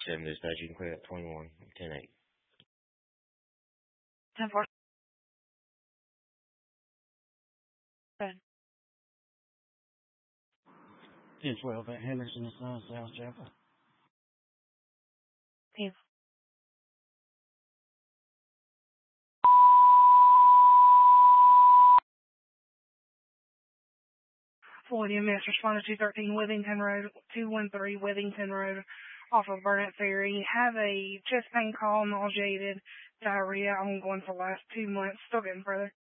7 dispatch, you can clear up 21, 10-8. 10-4. Good. 10-12 at Henderson, South Chapel. Team. 40 MS responded to 213 Withington Road, 213 Withington Road, off of Burnett Ferry. Have a chest pain call, nauseated, diarrhea ongoing for the last 2 months. Still getting further.